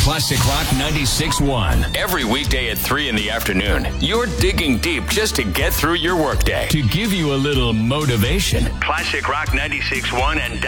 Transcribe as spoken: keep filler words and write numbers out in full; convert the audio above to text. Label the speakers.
Speaker 1: Classic Rock ninety-six point one. Every weekday at three in the afternoon, you're digging deep just to get through your workday. To give you a little motivation. Classic Rock ninety-six point one and